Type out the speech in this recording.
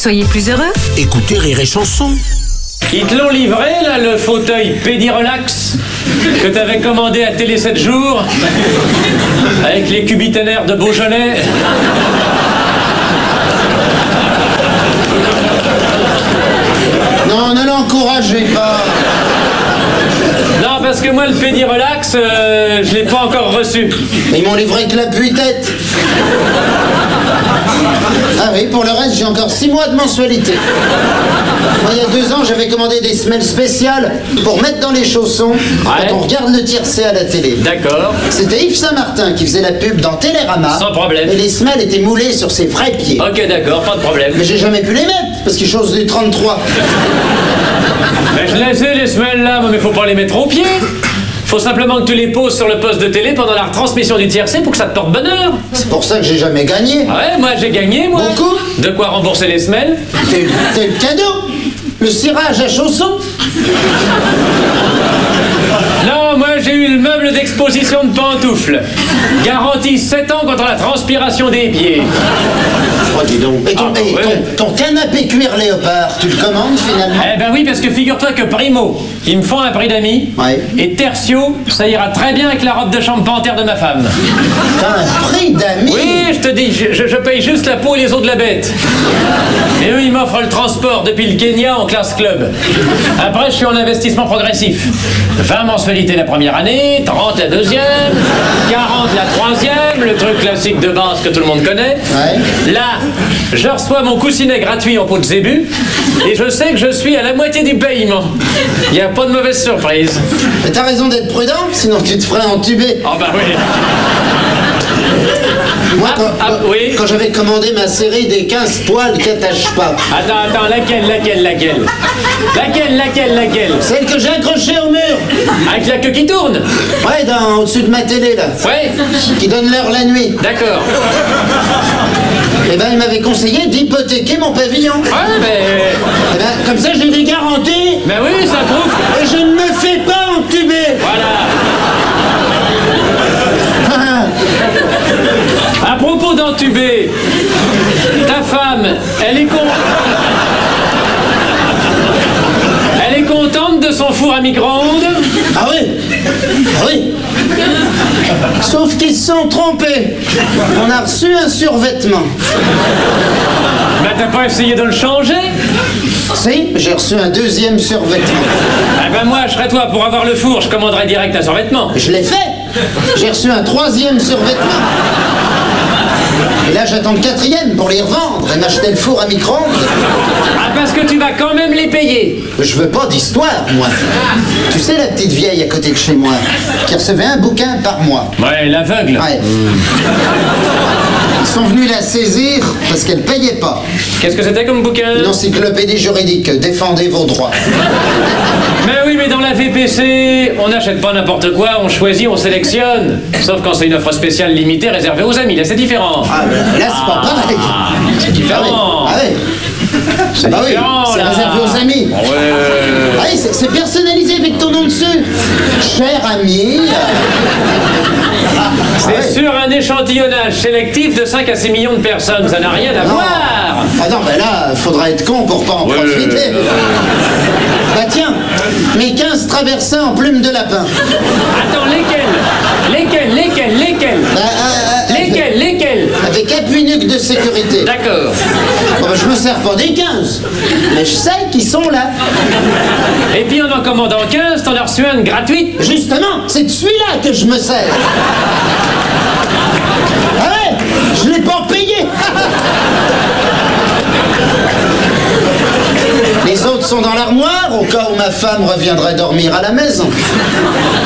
soyez plus heureux. Écoutez Rire et Chanson. Ils te l'ont livré, là, le fauteuil Pédirelax que t'avais commandé à Télé 7 jours avec les cubitaires de Beaujolais. Non, ne l'encouragez pas. Non, parce que moi, le Pédirelax, je l'ai pas encore reçu. Ils m'ont livré que la tête. Ah oui, pour le reste, j'ai encore 6 mois de mensualité. Moi, il y a 2 ans, j'avais commandé des semelles spéciales pour mettre dans les chaussons quand on regarde le tiercé à la télé. D'accord. C'était Yves Saint-Martin qui faisait la pub dans Télérama. Sans problème. Et les semelles étaient moulées sur ses vrais pieds. Ok, d'accord, pas de problème. Mais j'ai jamais pu les mettre, parce qu'ils chaussent du 33. Mais je les ai, les semelles là, mais faut pas les mettre aux pieds. Faut simplement que tu les poses sur le poste de télé pendant la retransmission du tiercé pour que ça te porte bonheur. C'est pour ça que j'ai jamais gagné. Ah ouais, moi j'ai gagné, moi. Beaucoup. De quoi rembourser les semelles. T'es le cadeau. Le cirage à chaussons. Non, moi j'ai eu le meuble d'exposition de pantoufles. Garantie 7 ans contre la transpiration des pieds. Oh, dis donc. Et ton canapé cuir léopard, tu le commandes finalement? Eh ben oui, parce que figure-toi que Primo, ils me font un prix d'amis. Ouais. Et Tertio, ça ira très bien avec la robe de chambre panthère de ma femme. T'as un prix d'amis? Oui, je te dis, je paye juste la peau et les os de la bête. Et eux, ils m'offrent le transport depuis le Kenya en classe club. Après, je suis en investissement progressif. 20 mensualités la première année, 30 la deuxième, 40 la troisième, le truc classique de base que tout le monde connaît. Ouais. Là, je reçois mon coussinet gratuit en peau de zébu et je sais que je suis à la moitié du paiement. Il n'y a pas de mauvaise surprise. Mais t'as raison d'être prudent, sinon tu te ferais entuber. Oh bah oui. Moi, oui. quand j'avais commandé ma série des 15 poils qui attachent pas. Attends, laquelle Celle que j'ai accrochée au mur. Avec la queue qui tourne. Ouais, au-dessus de ma télé, là. Ouais. Qui donne l'heure la nuit. D'accord. Eh ben, il m'avait conseillé d'hypothéquer mon pavillon. Ouais, mais... Eh ben, comme ça, j'ai des garanties. Mais oui, ça prouve. Et je ne me fais pas entuber. Voilà. À propos d'entuber, ta femme, elle est contente de son four à micro-ondes? Ah oui. Ah oui. Sauf qu'ils se sont trompés. On a reçu un survêtement. Ben t'as pas essayé de le changer? Si, j'ai reçu un 2e survêtement. Ah ben moi, je serais toi, pour avoir le four, je commanderais direct un survêtement. Je l'ai fait. J'ai reçu un 3e survêtement. Et là, j'attends le 4e pour les revendre et m'acheter le four à micro-ondes. Ah, parce que tu vas quand même les payer. Je veux pas d'histoire, moi. Tu sais, la petite vieille à côté de chez moi, qui recevait un bouquin par mois. Ouais, l'aveugle. Ouais. Ils sont venus la saisir parce qu'elle payait pas. Qu'est-ce que c'était comme bouquin? Une encyclopédie juridique, défendez vos droits. Mais oui, mais dans la VPC, on n'achète pas n'importe quoi, on choisit, on sélectionne. Sauf quand c'est une offre spéciale limitée réservée aux amis, là c'est différent. Ah, mais là, c'est pas pareil. C'est différent. Ah oui. C'est bah oui, différent, c'est là. réservé aux amis. Ouais. Ah oui, c'est personnalisé avec ton nom dessus. Cher ami. C'est sur un échantillonnage sélectif de 5 à 6 millions de personnes, ça n'a rien à voir. Ah non, mais là, faudra être con pour pas en profiter. Bah tiens, mes 15 traversins en plume de lapin. Attends, lesquels? Lesquels? Avec appui nuque de sécurité. D'accord. Bon, bah, je me sers pas des 15, mais je sais qu'ils sont là. Et puis en commandant 15, t'en as reçu un gratuit. Justement, c'est de celui-là que je me sers. Ah ouais, je l'ai pas payé. Les autres sont dans l'armoire, au cas où ma femme reviendrait dormir à la maison.